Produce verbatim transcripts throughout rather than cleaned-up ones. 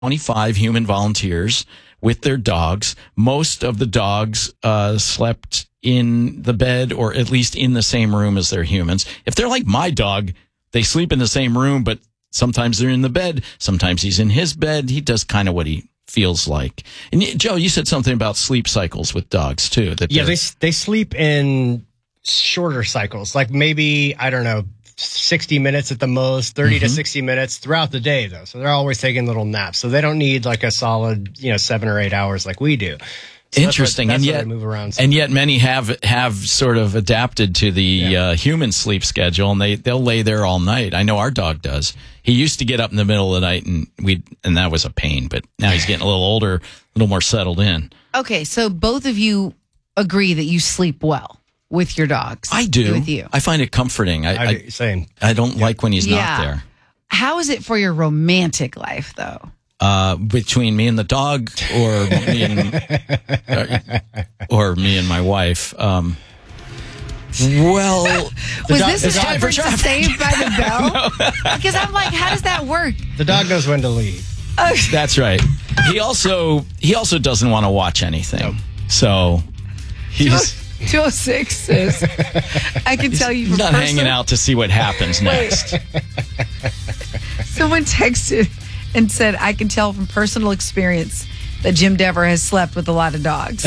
twenty-five human volunteers with their dogs. Most of the dogs uh, slept in the bed or at least in the same room as their humans. If they're like my dog, they sleep in the same room, but sometimes they're in the bed. Sometimes he's in his bed. He does kind of what he feels like. And Joe, you said something about sleep cycles with dogs too. That yeah, they they sleep in shorter cycles, like maybe, I don't know, sixty minutes at the most, thirty mm-hmm. to sixty minutes throughout the day, though. So they're always taking little naps. So they don't need like a solid, you know, seven or eight hours like we do. So Interesting. That's what, that's and yet, move around and yet many have, have sort of adapted to the yeah. uh, human sleep schedule, and they, they'll lay there all night. I know our dog does. He used to get up in the middle of the night, and we and that was a pain, but now he's getting a little older, a little more settled in. Okay, so both of you agree that you sleep well with your dogs. I do. With you. I find it comforting. I, I, same. I don't yeah. like when he's yeah. not there. How is it for your romantic life, though? Uh, between me and the dog, or me and, uh, or me and my wife. Um, well, was dog, this a reference to Saved by the Bell? No. Because I'm like, how does that work? The dog knows when to leave. Oh. That's right. He also he also doesn't want to watch anything. Nope. So he's two oh six says, I can tell you. He's not person- hanging out to see what happens next. Someone texted and said, I can tell from personal experience that Jim Dever has slept with a lot of dogs.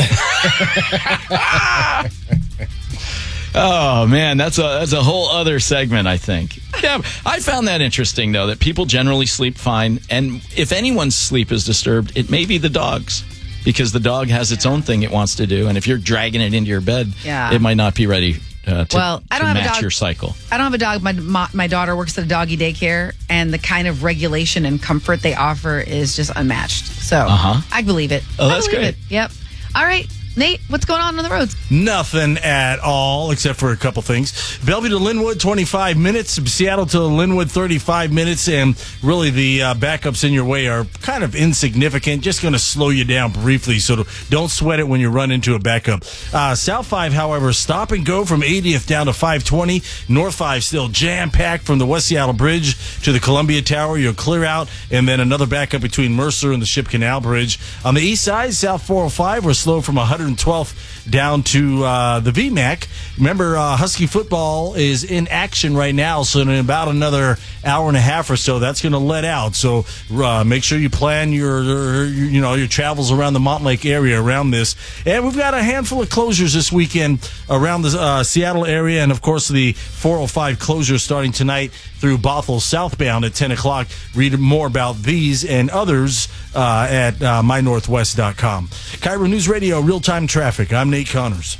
Oh, man, that's a that's a whole other segment, I think. Yeah, I found that interesting, though, that people generally sleep fine. And if anyone's sleep is disturbed, it may be the dog's, because the dog has its yeah. own thing it wants to do. And if you're dragging it into your bed, yeah. it might not be ready uh, to, well, I don't to have match a dog. your cycle. I don't have a dog. My, my my daughter works at a doggy daycare, and the kind of regulation and comfort they offer is just unmatched. So uh-huh. I believe it. Oh, that's I believe great. It. Yep. All right. Nate, what's going on on the roads? Nothing at all, except for a couple things. Bellevue to Linwood, twenty-five minutes. Seattle to Linwood, thirty-five minutes. And really, the uh, backups in your way are kind of insignificant. Just going to slow you down briefly, so don't sweat it when you run into a backup. Uh, South five, however, stop and go from eightieth down to five twenty. North five still jam-packed from the West Seattle Bridge to the Columbia Tower. You'll clear out, and then another backup between Mercer and the Ship Canal Bridge. On the east side, South four oh five, we're slow from one hundred twelfth down to uh, the V MAC. Remember, uh, Husky football is in action right now, so in about another hour and a half or so, that's going to let out. So uh, make sure you plan your, your, you know, your travels around the Montlake area around this. And we've got a handful of closures this weekend around the uh, Seattle area, and of course the four oh five closure starting tonight through Bothell southbound at ten o'clock. Read more about these and others uh, at uh, my northwest dot com. Cairo News Radio, real-time traffic. I'm Nate Connors.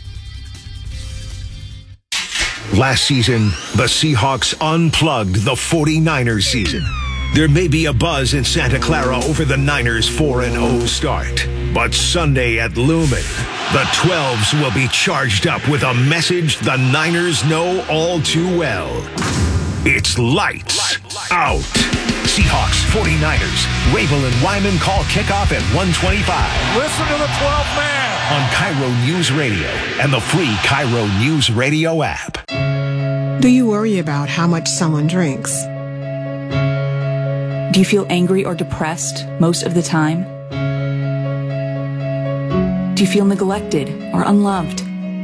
Last season, the Seahawks unplugged the forty-niners season. There may be a buzz in Santa Clara over the Niners' four and oh start. But Sunday at Lumen, the twelves will be charged up with a message the Niners know all too well. It's lights out. Seahawks, forty-niners. Rabel and Wyman call kickoff at one twenty-five. Listen to the twelfth man. On Cairo News Radio and the free Cairo News Radio app. Do you worry about how much someone drinks? Do you feel angry or depressed most of the time? Do you feel neglected or unloved?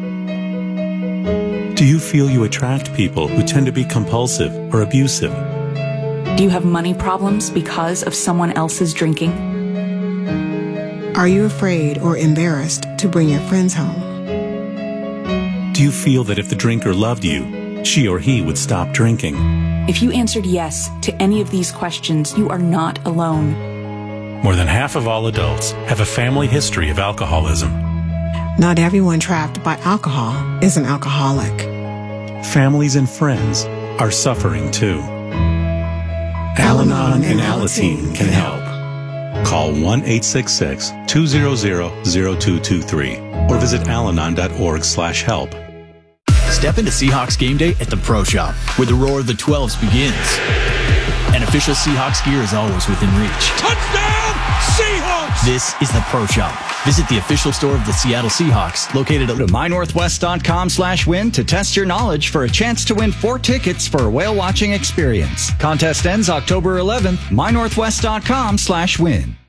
Do you feel you attract people who tend to be compulsive or abusive? Do you have money problems because of someone else's drinking? Are you afraid or embarrassed to bring your friends home? Do you feel that if the drinker loved you, she or he would stop drinking? If you answered yes to any of these questions, you are not alone. More than half of all adults have a family history of alcoholism. Not everyone trapped by alcohol is an alcoholic. Families and friends are suffering too. Al-Anon and Alateen can help. Call one eight six six, two hundred, zero two two three or visit alanon dot org slash help. Step into Seahawks game day at the Pro Shop, where the roar of the twelves begins. And official Seahawks gear is always within reach. Touchdown, Seahawks! This is the Pro Shop. Visit the official store of the Seattle Seahawks, located at mynorthwest.com slash win to test your knowledge for a chance to win four tickets for a whale watching experience. Contest ends October eleventh, mynorthwest.com slash win.